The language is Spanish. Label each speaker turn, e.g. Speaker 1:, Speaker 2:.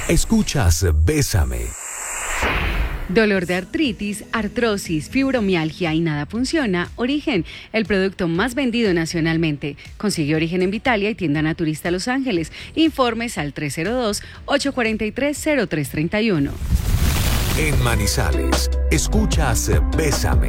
Speaker 1: Escuchas Bésame.
Speaker 2: Dolor de artritis, artrosis, fibromialgia y nada funciona. Origen, el producto más vendido nacionalmente. Consigue Origen en Vitalia y tienda naturista Los Ángeles. Informes al 302-843-0331.
Speaker 1: En Manizales, escuchas Bésame.